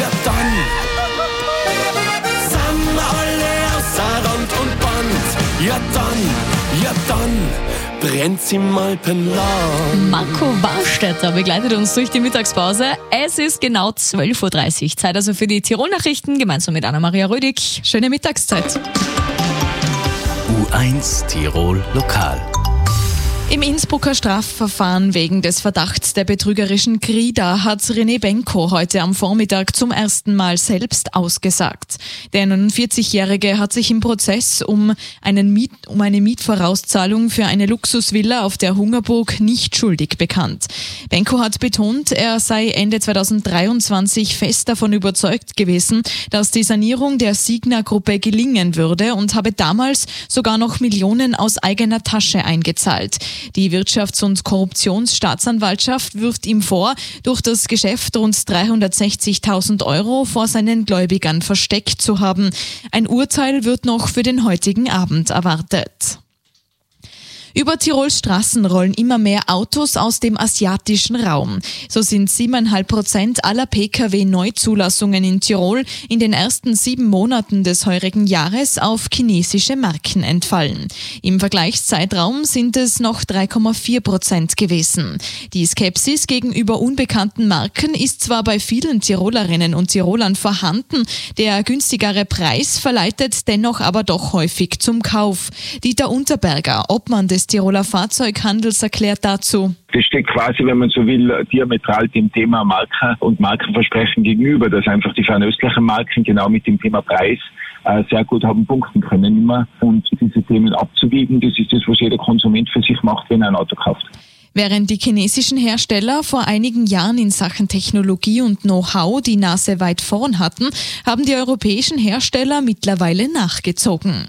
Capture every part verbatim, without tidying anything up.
ja dann sind wir alle außer Rand und Band. Ja dann, ja dann brennt's im Alpenland. Marco Warstetter begleitet uns durch die Mittagspause. Es ist genau zwölf Uhr dreißig. Zeit also für die Tirol-Nachrichten gemeinsam mit Anna-Maria Rödig. Schöne Mittagszeit. U eins Tirol Lokal. Im Innsbrucker Strafverfahren wegen des Verdachts der betrügerischen Grida hat René Benko heute am Vormittag zum ersten Mal selbst ausgesagt. Der neunundvierzigjährige hat sich im Prozess um, einen Miet, um eine Mietvorauszahlung für eine Luxusvilla auf der Hungerburg nicht schuldig bekannt. Benko hat betont, er sei Ende zweitausenddreiundzwanzig fest davon überzeugt gewesen, dass die Sanierung der Signa-Gruppe gelingen würde und habe damals sogar noch Millionen aus eigener Tasche eingezahlt. Die Wirtschafts- und Korruptionsstaatsanwaltschaft wirft ihm vor, durch das Geschäft rund dreihundertsechzigtausend Euro vor seinen Gläubigern versteckt zu haben. Ein Urteil wird noch für den heutigen Abend erwartet. Über Tirols Straßen rollen immer mehr Autos aus dem asiatischen Raum. So sind siebeneinhalb Prozent aller Pkw-Neuzulassungen in Tirol in den ersten sieben Monaten des heurigen Jahres auf chinesische Marken entfallen. Im Vergleichszeitraum sind es noch drei Komma vier Prozent gewesen. Die Skepsis gegenüber unbekannten Marken ist zwar bei vielen Tirolerinnen und Tirolern vorhanden, der günstigere Preis verleitet dennoch aber doch häufig zum Kauf. Dieter Unterberger, Obmann des Tiroler Fahrzeughandels, erklärt dazu: Das steht quasi, wenn man so will, diametral dem Thema Marke und Markenversprechen gegenüber, dass einfach die fernöstlichen Marken genau mit dem Thema Preis äh, sehr gut haben punkten können immer. Und diese Themen abzuwiegen, das ist das, was jeder Konsument für sich macht, wenn er ein Auto kauft. Während die chinesischen Hersteller vor einigen Jahren in Sachen Technologie und Know-how die Nase weit vorn hatten, haben die europäischen Hersteller mittlerweile nachgezogen.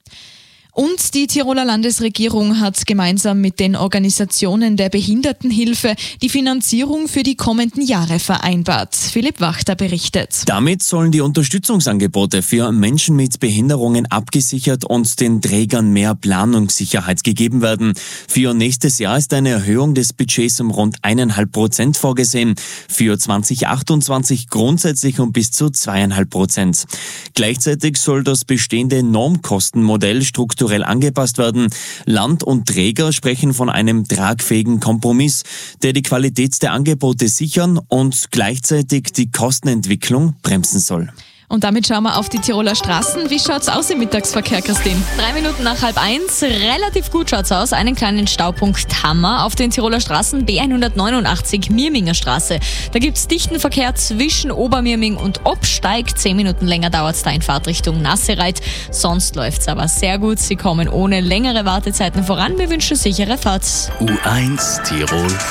Und die Tiroler Landesregierung hat gemeinsam mit den Organisationen der Behindertenhilfe die Finanzierung für die kommenden Jahre vereinbart. Philipp Wachter berichtet. Damit sollen die Unterstützungsangebote für Menschen mit Behinderungen abgesichert und den Trägern mehr Planungssicherheit gegeben werden. Für nächstes Jahr ist eine Erhöhung des Budgets um rund eineinhalb Prozent vorgesehen. Für zwanzig achtundzwanzig grundsätzlich um bis zu zweieinhalb Prozent. Gleichzeitig soll das bestehende Normkostenmodell strukturell angepasst werden. Land und Träger sprechen von einem tragfähigen Kompromiss, der die Qualität der Angebote sichern und gleichzeitig die Kostenentwicklung bremsen soll. Und damit schauen wir auf die Tiroler Straßen. Wie schaut's aus im Mittagsverkehr, Christine? Drei Minuten nach halb eins. Relativ gut schaut's aus. Einen kleinen Staupunkt haben wir auf den Tiroler Straßen B hundertneunundachtzig Mirminger Straße. Da gibt's dichten Verkehr zwischen Obermirming und Obsteig. Zehn Minuten länger dauert's da in Fahrtrichtung Nassereit. Sonst läuft's aber sehr gut. Sie kommen ohne längere Wartezeiten voran. Wir wünschen sichere Fahrt. U eins Tirol